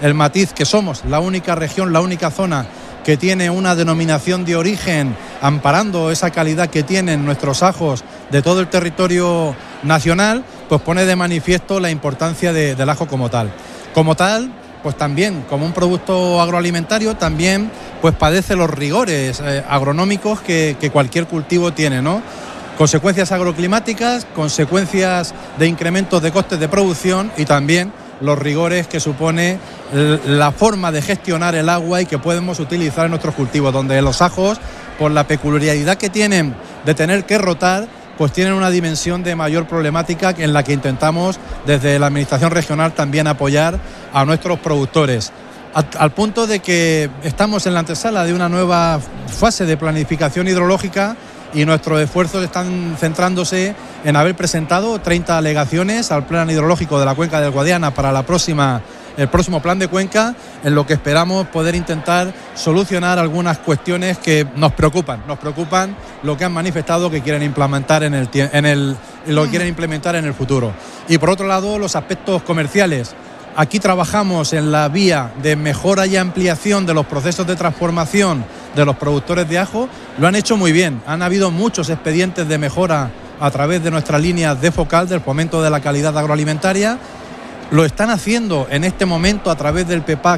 el matiz que somos la única región, la única zona que tiene una denominación de origen amparando esa calidad que tienen nuestros ajos de todo el territorio nacional, pues pone de manifiesto la importancia del ajo como tal. Como tal, pues también como un producto agroalimentario, también pues padece los rigores agronómicos que cualquier cultivo tiene, ¿no? Consecuencias agroclimáticas, consecuencias de incrementos de costes de producción y también los rigores que supone la forma de gestionar el agua y que podemos utilizar en nuestros cultivos, donde los ajos, por la peculiaridad que tienen de tener que rotar, pues tienen una dimensión de mayor problemática en la que intentamos desde la Administración regional también apoyar a nuestros productores. Al punto de que estamos en la antesala de una nueva fase de planificación hidrológica y nuestros esfuerzos están centrándose en haber presentado 30 alegaciones al plan hidrológico de la cuenca del Guadiana para el próximo plan de cuenca, en lo que esperamos poder intentar solucionar algunas cuestiones que nos preocupan lo que han manifestado que quieren implementar en el futuro. Y por otro lado, los aspectos comerciales. Aquí trabajamos en la vía de mejora y ampliación de los procesos de transformación de los productores de ajo. Lo han hecho muy bien. Han habido muchos expedientes de mejora a través de nuestras líneas de focal del fomento de la calidad agroalimentaria. Lo están haciendo en este momento a través del PEPAC,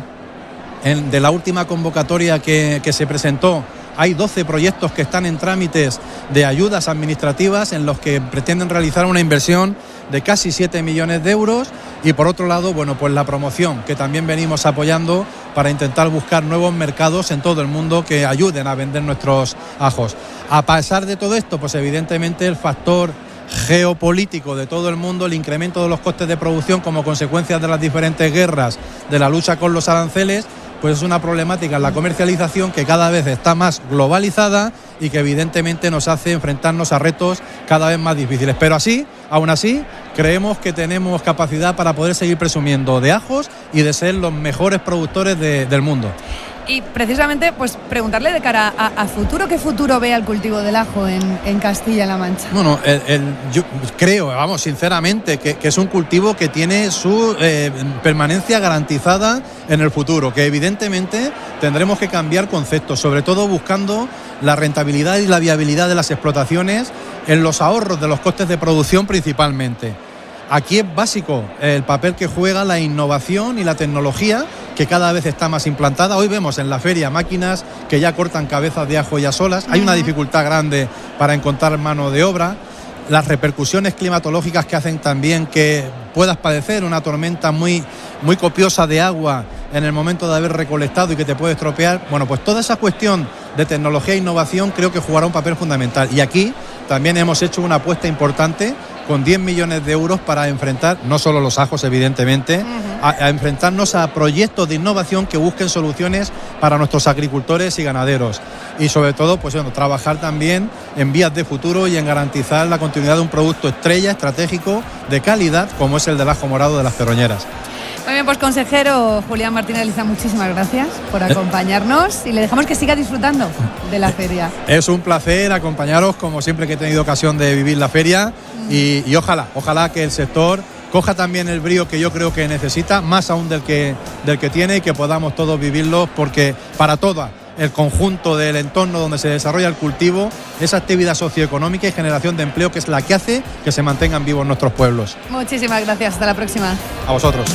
de la última convocatoria que se presentó. Hay 12 proyectos que están en trámites de ayudas administrativas en los que pretenden realizar una inversión de casi 7 millones de euros. Y por otro lado, bueno, pues la promoción que también venimos apoyando para intentar buscar nuevos mercados en todo el mundo que ayuden a vender nuestros ajos. A pesar de todo esto, pues evidentemente el factor geopolítico de todo el mundo, el incremento de los costes de producción como consecuencia de las diferentes guerras, de la lucha con los aranceles, pues es una problemática en la comercialización que cada vez está más globalizada y que evidentemente nos hace enfrentarnos a retos cada vez más difíciles. Pero aún así, creemos que tenemos capacidad para poder seguir presumiendo de ajos y de ser los mejores productores del mundo. Y precisamente, pues preguntarle de cara a futuro, ¿qué futuro ve al cultivo del ajo en Castilla-La Mancha? Bueno, yo creo, sinceramente, que es un cultivo que tiene su permanencia garantizada en el futuro, que evidentemente tendremos que cambiar conceptos, sobre todo buscando la rentabilidad y la viabilidad de las explotaciones en los ahorros de los costes de producción principalmente. Aquí es básico el papel que juega la innovación y la tecnología, que cada vez está más implantada. Hoy vemos en la feria máquinas que ya cortan cabezas de ajo ya solas. Hay una dificultad grande para encontrar mano de obra. Las repercusiones climatológicas que hacen también que puedas padecer una tormenta muy, muy copiosa de agua en el momento de haber recolectado y que te puede estropear. Bueno, pues toda esa cuestión de tecnología e innovación creo que jugará un papel fundamental. Y aquí también hemos hecho una apuesta importante con 10 millones de euros para enfrentar, no solo los ajos evidentemente, a enfrentarnos a proyectos de innovación que busquen soluciones para nuestros agricultores y ganaderos. Y sobre todo, pues bueno, trabajar también en vías de futuro y en garantizar la continuidad de un producto estrella, estratégico, de calidad, como es el del ajo morado de las Ferroñeras. Muy bien, pues consejero Julián Martínez Liza, muchísimas gracias por acompañarnos y le dejamos que siga disfrutando de la feria. Es un placer acompañaros, como siempre que he tenido ocasión de vivir la feria, y ojalá que el sector coja también el brío que yo creo que necesita, más aún del que tiene, y que podamos todos vivirlo, porque para todo el conjunto del entorno donde se desarrolla el cultivo, esa actividad socioeconómica y generación de empleo que es la que hace que se mantengan vivos nuestros pueblos. Muchísimas gracias, hasta la próxima. A vosotros.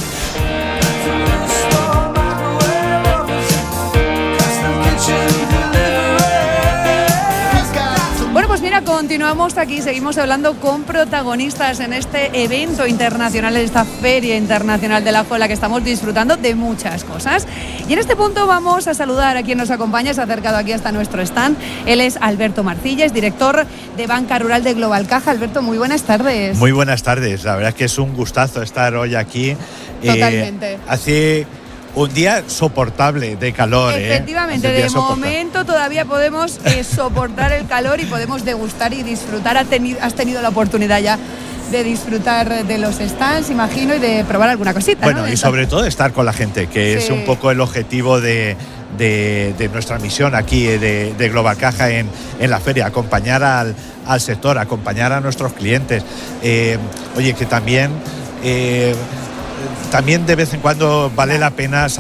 Bueno, pues mira, continuamos aquí, seguimos hablando con protagonistas en este evento internacional, en esta Feria Internacional del Ajo, en la que estamos disfrutando de muchas cosas. Y en este punto vamos a saludar a quien nos acompaña, se ha acercado aquí hasta nuestro stand. Él es Alberto Marcilles, director de Banca Rural de Global Caja. Alberto, muy buenas tardes. Muy buenas tardes, la verdad es que es un gustazo estar hoy aquí. Totalmente. Hace un día soportable de calor. Efectivamente, de momento todavía podemos soportar el calor y podemos degustar y disfrutar. Has tenido la oportunidad ya de disfrutar de los stands, imagino, y de probar alguna cosita. Bueno, ¿no? Y sobre todo estar con la gente, que es un poco el objetivo de nuestra misión aquí de Global Caja en la feria, acompañar al sector, acompañar a nuestros clientes. Oye, que también de vez en cuando vale la pena